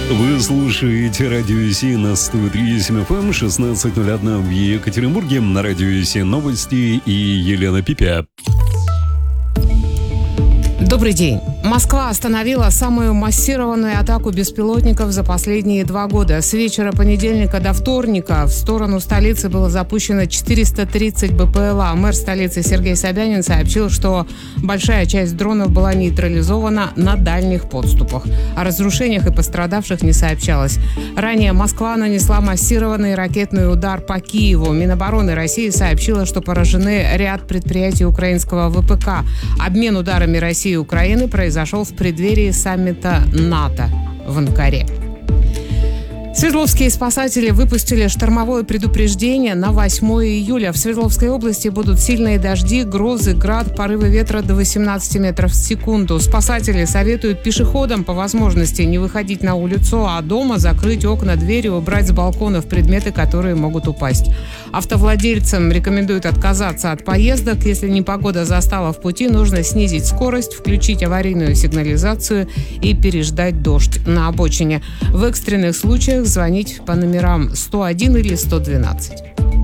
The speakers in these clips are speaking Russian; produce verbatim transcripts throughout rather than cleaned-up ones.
Вы слушаете радио Си на сто три и семь эф эм, шестнадцать ноль один в Екатеринбурге, на радио Си новости и Елена Пипя. Добрый день. Москва остановила самую массированную атаку беспилотников за последние два года. С вечера понедельника до вторника в сторону столицы было запущено четыреста тридцать БПЛА. Мэр столицы Сергей Собянин сообщил, что большая часть дронов была нейтрализована на дальних подступах. О разрушениях и пострадавших не сообщалось. Ранее Москва нанесла массированный ракетный удар по Киеву. Минобороны России сообщила, что поражены ряд предприятий украинского вэ пэ ка. Обмен ударами России и Украины произошел в преддверии саммита НАТО в Анкаре. Свердловские спасатели выпустили штормовое предупреждение на восьмое июля. В Свердловской области будут сильные дожди, грозы, град, порывы ветра до восемнадцати метров в секунду. Спасатели советуют пешеходам по возможности не выходить на улицу, а дома закрыть окна, двери, убрать с балконов предметы, которые могут упасть. Автовладельцам рекомендуют отказаться от поездок. Если непогода застала в пути, нужно снизить скорость, включить аварийную сигнализацию и переждать дождь на обочине. В экстренных случаях звонить по номерам сто один или сто двенадцать.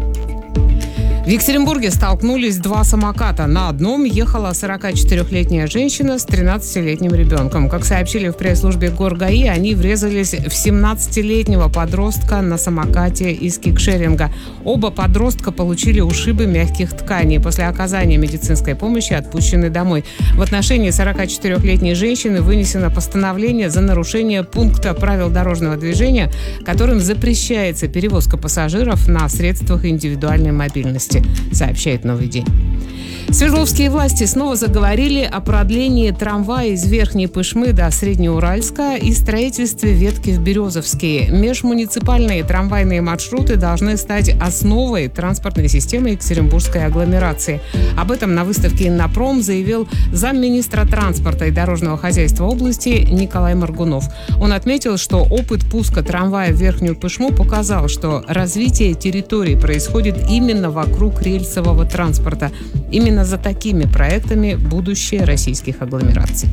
В Екатеринбурге столкнулись два самоката. На одном ехала сорокачетырёхлетняя женщина с тринадцатилетним ребенком. Как сообщили в пресс-службе ГОР-ГАИ, они врезались в семнадцатилетнего подростка на самокате из кикшеринга. Оба подростка получили ушибы мягких тканей. После оказания медицинской помощи отпущены домой. В отношении сорокачетырёхлетней женщины вынесено постановление за нарушение пункта правил дорожного движения, которым запрещается перевозка пассажиров на средствах индивидуальной мобильности, сообщает «Новый день». Свердловские власти снова заговорили о продлении трамвая из Верхней Пышмы до Среднеуральска и строительстве ветки в Березовске. Межмуниципальные трамвайные маршруты должны стать основой транспортной системы Екатеринбургской агломерации. Об этом на выставке «Иннопром» заявил замминистра транспорта и дорожного хозяйства области Николай Моргунов. Он отметил, что опыт пуска трамвая в Верхнюю Пышму показал, что развитие территории происходит именно вокруг рельсового транспорта. Именно за такими проектами будущее российских агломераций.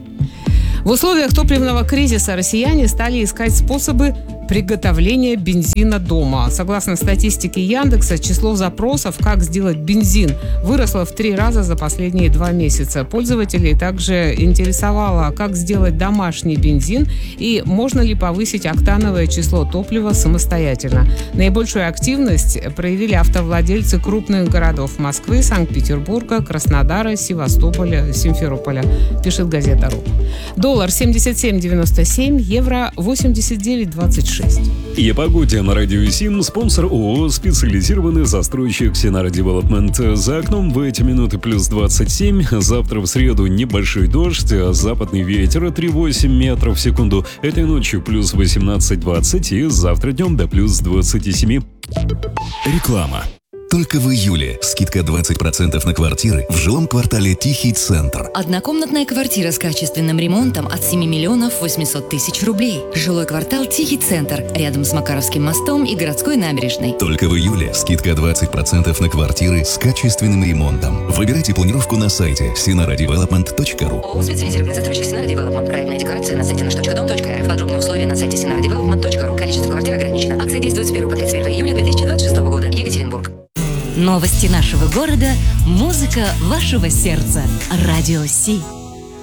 В условиях топливного кризиса россияне стали искать способы приготовления бензина дома. Согласно статистике Яндекса, число запросов, как сделать бензин, выросло в три раза за последние два месяца. Пользователей также интересовало, как сделать домашний бензин и можно ли повысить октановое число топлива самостоятельно. Наибольшую активность проявили автовладельцы крупных городов Москвы, Санкт-Петербурга, Краснодара, Севастополя, Симферополя, пишет газета «Ру». Доллар семьдесят семь девяносто семь, евро восемьдесят девять двадцать шесть. И о погоде на радио Сим. Спонсор ООО «Специализированный застройщик Синара Девелопмент». За окном в эти минуты плюс двадцать семь. Завтра в среду небольшой дождь, а западный ветер три целых восемь десятых метров в секунду. Этой ночью плюс восемнадцать двадцать и завтра днем до плюс двадцать семь. Реклама. Только в июле скидка двадцать процентов на квартиры в жилом квартале Тихий Центр. Однокомнатная квартира с качественным ремонтом от семи миллионов восемьсот тысяч рублей. Жилой квартал Тихий Центр, рядом с Макаровским мостом и городской набережной. Только в июле скидка двадцать процентов на квартиры с качественным ремонтом. Выбирайте планировку на сайте синара девелопмент точка ру. ООО «Специализированный застройщик Синара Девелопмент». Проектная декорация на сайте наш точка дом точка эр эф. Подробные условия на сайте синара девелопмент точка ру. Количество квартир ограничено. Акция действует с первого по тридцать первое июля две тысячи двадцать шестого года. Екатеринбург. Новости нашего города, музыка вашего сердца. Радио Си.